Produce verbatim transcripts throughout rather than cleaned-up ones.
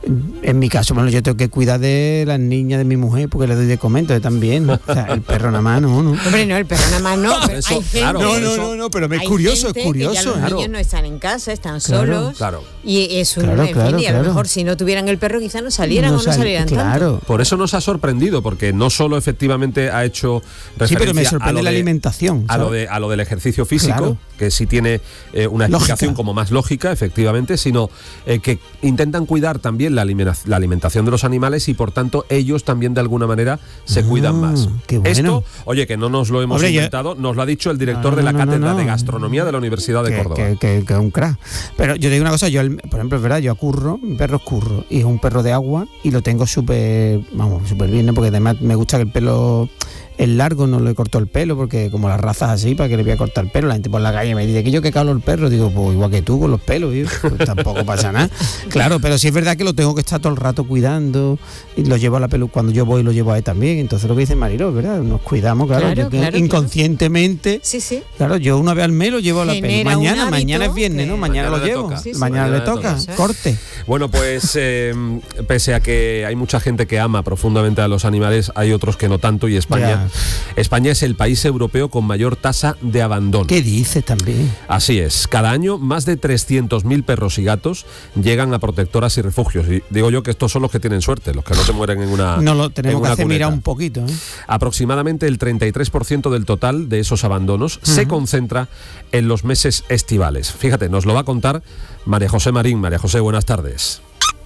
En mi caso, bueno, yo tengo que cuidar de las niñas de mi mujer porque le doy de comer, entonces también, ¿no? O sea, el perro nada más, no, no. Hombre, no, el perro nada más no. Pero eso, hay gente, claro, no, no, no, no, pero me es curioso, es curioso. Que ya los claro. niños no están en casa, están Claro, solos. claro. Y es un, Claro, en claro, fin, y a lo claro. mejor si no tuvieran el perro quizás no salieran No o no sal- salieran claro. tanto. Por eso nos ha sorprendido, porque no solo efectivamente ha hecho referencia Sí, pero me a sorprende lo la de, alimentación, a lo, ¿sabes? de, a lo del ejercicio físico, Claro. que sí tiene eh, una Lógica. explicación como más lógica, efectivamente, sino eh, que intentan cuidar también la, alimenta- la alimentación de los animales y por tanto ellos también de alguna manera se Ah, cuidan más. qué bueno. Esto, oye, que no nos lo hemos Hombre, yo- inventado, nos lo ha dicho el director No, de la no, no, Cátedra no. de Gastronomía de la Universidad de que, Córdoba. Que, que, que es un crack. Pero yo te digo una cosa, yo, el- por ejemplo, es verdad, yo a Curro, mi perro es Curro, y es un perro de agua, y lo tengo súper, vamos, súper bien, ¿no? Porque además me gusta que el pelo es largo, no le corto el pelo, porque como las razas así, ¿para que le voy a cortar el pelo? La gente por la calle me dice que yo que calo el perro, digo, pues igual que tú con los pelos, tío. Pues tampoco pasa nada. Claro, pero sí es verdad que lo tengo que estar todo el rato cuidando, y lo llevo a la pelu, cuando yo voy lo llevo a él también, entonces lo que dice Mariló, ¿verdad? Nos cuidamos, claro, Claro, yo que claro, inconscientemente, Sí, sí. claro, yo una vez al mes lo llevo a la pelu. Genera un Mañana, hábito mañana es viernes, que- ¿no? Mañana, Mañana lo le llevo. toca. Sí, sí. Mañana, Mañana le le toca, toca. corte. Bueno, pues eh, pese a que hay mucha gente que ama profundamente a los animales, hay otros que no tanto y España, España es el país europeo con mayor tasa de abandono. ¿Qué dices también? Así es, cada año más de trescientos mil perros y gatos llegan a protectoras y refugios. Y digo yo que estos son los que tienen suerte, los que no se mueren en una No lo en tenemos que una hacer cuneta. mirar un poquito, ¿eh? Aproximadamente el treinta y tres por ciento del total de esos abandonos uh-huh. se concentra en los meses estivales. Fíjate, nos lo va a contar María José Marín. María José, buenas tardes.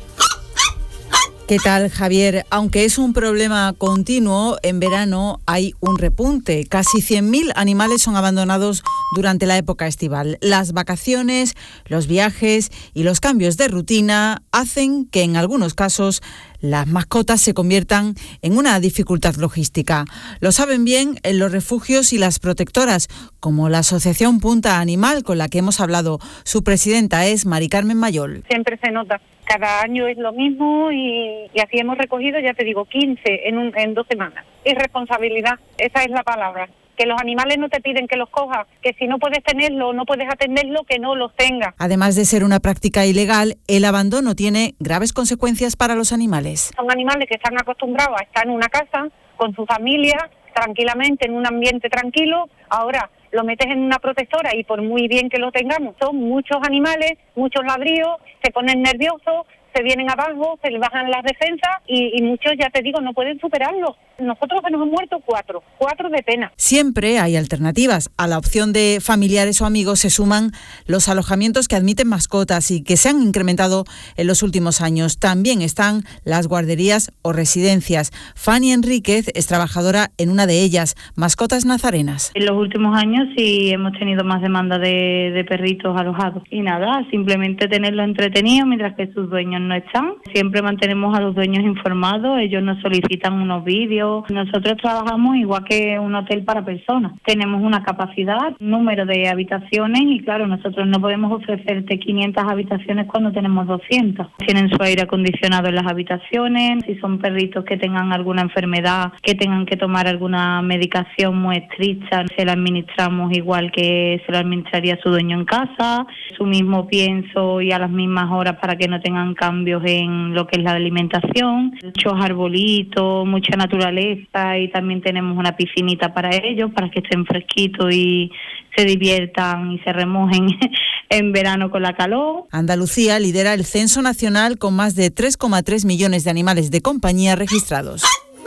¿Qué tal, Javier? Aunque es un problema continuo, en verano hay un repunte. Casi cien mil animales son abandonados durante la época estival. Las vacaciones, los viajes y los cambios de rutina hacen que en algunos casos las mascotas se conviertan en una dificultad logística. Lo saben bien en los refugios y las protectoras, como la Asociación Punta Animal, con la que hemos hablado. Su presidenta es Mari Carmen Mayol. Siempre se nota. Cada año es lo mismo y, y así hemos recogido, ya te digo, quince en, un, en dos semanas. Irresponsabilidad, esa es la palabra. Que los animales no te piden que los cojas, que si no puedes tenerlo, no puedes atenderlo, que no los tengas. Además de ser una práctica ilegal, el abandono tiene graves consecuencias para los animales. Son animales que están acostumbrados a estar en una casa, con su familia, tranquilamente, en un ambiente tranquilo. Ahora lo metes en una protectora y por muy bien que lo tengamos, son muchos animales, muchos ladrillos, se ponen nerviosos, se vienen abajo, se les bajan las defensas y, y muchos, ya te digo, no pueden superarlo. Nosotros se nos han muerto cuatro, cuatro de pena. Siempre hay alternativas. A la opción de familiares o amigos se suman los alojamientos que admiten mascotas y que se han incrementado en los últimos años. También están las guarderías o residencias. Fanny Enríquez es trabajadora en una de ellas, Mascotas Nazarenas. En los últimos años sí hemos tenido más demanda de, de perritos alojados. Y nada, simplemente tenerlos entretenidos mientras que sus dueños no están. Siempre mantenemos a los dueños informados, ellos nos solicitan unos vídeos. Nosotros trabajamos igual que un hotel para personas. Tenemos una capacidad, un número de habitaciones y claro, nosotros no podemos ofrecerte quinientas habitaciones cuando tenemos doscientas. Tienen su aire acondicionado en las habitaciones, si son perritos que tengan alguna enfermedad, que tengan que tomar alguna medicación muy estricta, se la administramos igual que se la administraría su dueño en casa, su mismo pienso y a las mismas horas para que no tengan cambios en lo que es la alimentación, muchos arbolitos, mucha naturaleza y también tenemos una piscinita para ellos, para que estén fresquitos y se diviertan y se remojen en verano con la calor. Andalucía lidera el censo nacional con más de tres coma tres millones de animales de compañía registrados.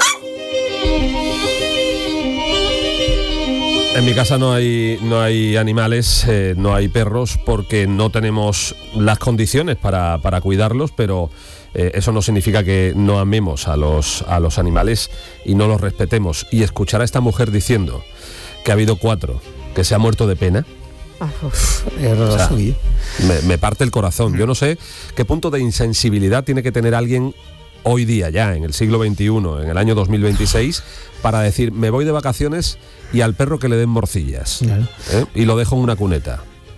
En mi casa no hay no hay animales, eh, no hay perros porque no tenemos las condiciones para, para cuidarlos, pero eh, eso no significa que no amemos a los, a los animales y no los respetemos. Y escuchar a esta mujer diciendo que ha habido cuatro, que se ha muerto de pena, o sea, me, me parte el corazón. Yo no sé qué punto de insensibilidad tiene que tener alguien hoy día, ya en el siglo veintiuno, en el año dos mil veintiséis, para decir, me voy de vacaciones y al perro que le den morcillas, claro. ¿eh? Y lo dejo en una cuneta.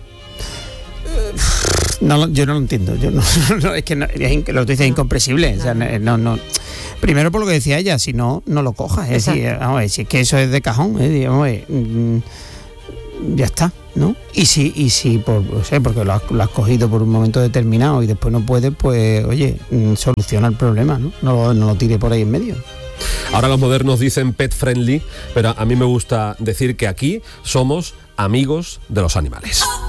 No, yo no lo entiendo. Yo no, no, es que no, es, lo que dices es incomprensible. O sea, no, no. Primero por lo que decía ella, si no, no lo cojas. Es decir, vamos a ver, si es que eso es de cajón. Es decir, vamos a ver, mm, ya está. ¿no? Y si, y si por, no sé, porque lo has, lo has cogido por un momento determinado y después no puedes, pues oye, mm, soluciona el problema, ¿no? No, no lo tire por ahí en medio. Ahora los modernos dicen pet friendly, pero a mí me gusta decir que aquí somos amigos de los animales.